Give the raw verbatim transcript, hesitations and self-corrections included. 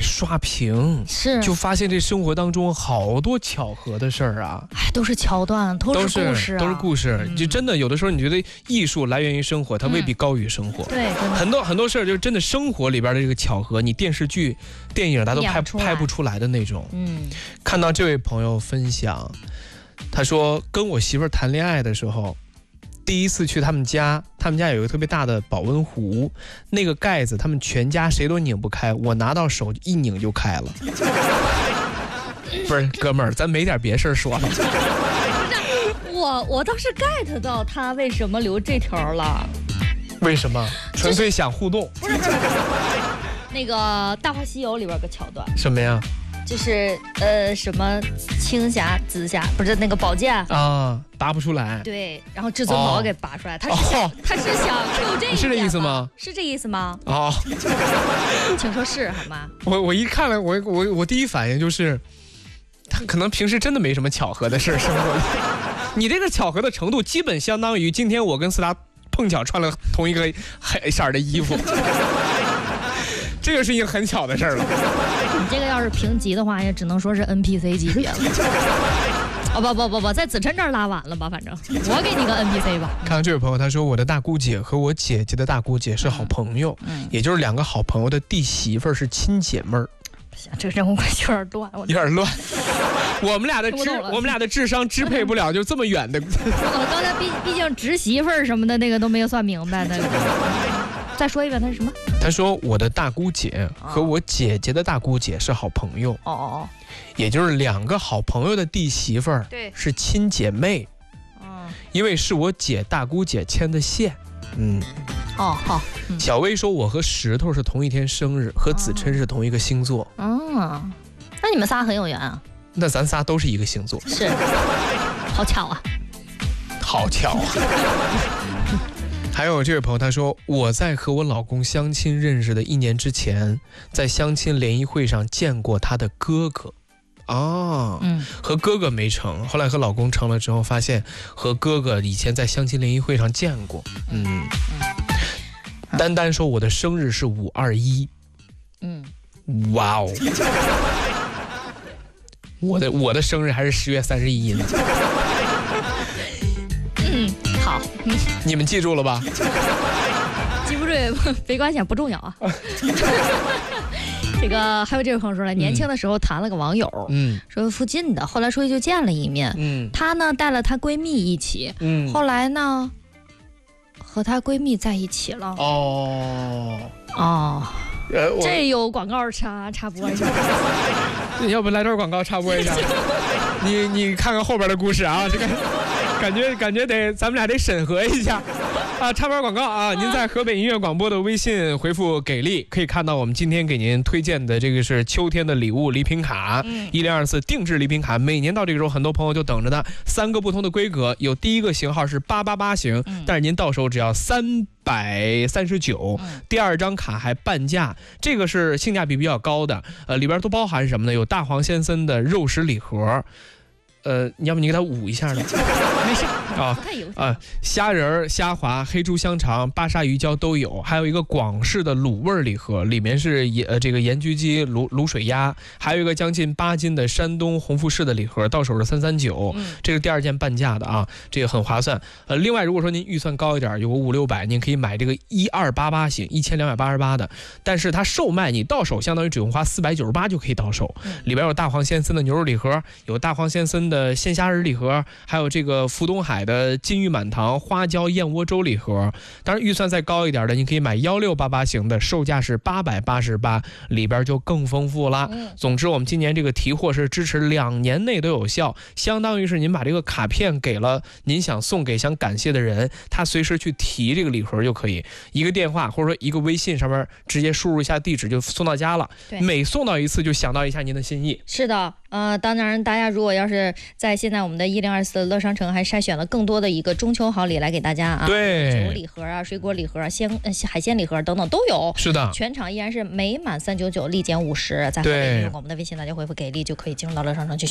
刷屏， 是就发现这生活当中好多巧合的事儿啊， 哎，都是桥段，都是故事、啊， 都是故事。 嗯、 就真的有的时候，你觉得艺术来源于生活，它未必高于生活。 嗯、对， 很多很多事儿就是真的生活里边的这个巧合，你电视剧、电影它都拍拍不出来的那种。 嗯， 看到这位朋友分享，他说跟我媳妇儿谈恋爱的时候。第一次去他们家，他们家有一个特别大的保温壶，那个盖子他们全家谁都拧不开，我拿到手一拧就开了。不是哥们儿，咱没点别事儿说了。 我我倒是 get 到他为什么留这条了。 为什么？纯粹想互动。 不是不是，那个《大话西游》里边有个桥段。 什么呀？ 就是呃什么青霞紫霞不是那个宝剑啊，拔不出来。 对，然后至尊宝给拔出来，哦、他是想、哦、他是想 Q 这一点是这意思吗？ 是这意思吗？ 哦， 请说是好吗？ 我我一看了，我我我第一反应就是，他可能平时真的没什么巧合的事生活里。你这个巧合的程度，基本相当于今天我跟斯达碰巧穿了同一个黑色的衣服。这个是一个很巧的事儿了。 你这个要是评级的话，也只能说是 N P C 级别了。哦不不不不，在子琛这儿拉完了吧？反正我给你个 N P C 吧。 看到这位朋友，他说我的大姑姐和我姐姐的大姑姐是好朋友，嗯，也就是两个好朋友的弟媳妇儿是亲姐妹儿。 不行，这个人物关系有点乱， 有点乱。我们俩的智，我们俩的智商支配不了就这么远的。 我刚才毕毕竟侄媳妇儿什么的那个都没有算明白的。再说一遍，他是什么？ 他说我的大姑姐和我姐姐的大姑姐是好朋友。 哦哦哦， 也就是两个好朋友的弟媳妇儿， 对， 是亲姐妹。嗯，因为是我姐大姑姐牵的线。嗯， 哦好。 嗯、小薇说我和石头是同一天生日，和子琛是同一个星座。 嗯，那你们仨很有缘啊。 那咱仨都是一个星座。 是，好巧啊。 好巧啊。还有这位朋友他说，我在和我老公相亲认识的一年之前，在相亲联谊会上见过他的哥哥。哦，嗯，和哥哥没成，后来和老公成了之后，发现和哥哥以前在相亲联谊会上见过。嗯，嗯丹丹说我的生日是五二一。嗯，哇哦，我的我的生日还是十月三十一呢。 嗯，好，嗯， 你们记住了吧？ 记不住也没关系，不重要啊。这个还有这位朋友说了，年轻的时候谈了个网友，嗯，说附近的，后来出去就见了一面，嗯，她呢带了她闺蜜一起，嗯，后来呢和她闺蜜在一起了。哦哦，呃，这有广告插插播一下。 你要不来段广告插播一下？你你看看后边的故事啊，这个。感觉感觉得咱们俩得审核一下啊！插播广告啊！您在河北音乐广播的微信回复“给力”，可以看到我们今天给您推荐的这个是秋天的礼物礼品卡，一零二四定制礼品卡。每年到这个时候，很多朋友就等着呢。三个不同的规格，有第一个型号是八八八型，但是您到手只要三百三十九。第二张卡还半价，这个是性价比比较高的。呃，里边都包含什么呢？有大黄先生的肉食礼盒。呃，你要不你给他捂一下呢？ 没事啊啊，虾仁、虾滑、黑猪香肠、巴沙鱼胶都有，还有一个广式的卤味礼盒，里面是呃这个盐焗鸡、卤卤水鸭，还有一个将近八斤的山东红富士的礼盒，到手是三三九，这是第二件半价的啊，这个很划算。呃，另外如果说您预算高一点，有个五六百，您可以买这个一二八八型一千两百八十八的，但是它售卖你到手相当于只用花四百九十八就可以到手，里边有大黄先生的牛肉礼盒，有大黄先生的鲜虾仁礼盒，还有这个福东海的金玉满堂花椒燕窝粥礼盒。当然预算再高一点的，你可以买一六八八型的，售价是八百八十八，里边就更丰富了。总之我们今年这个提货是支持两年内都有效，相当于是您把这个卡片给了您想送给想感谢的人，他随时去提这个礼盒就可以，一个电话或者说一个微信上面直接输入一下地址就送到家了。每送到一次就想到一下您的心意。 是的，呃，当然大家如果要是在现在我们的一零二四的乐商城还筛选了更多的一个中秋好礼来给大家啊， 对， 酒礼盒啊、水果礼盒、鲜海鲜礼盒等等都有。 是的， 全场依然是每满三九九立减五十，在河北音乐广播的微信大家回复给力就可以进入到乐商城去选。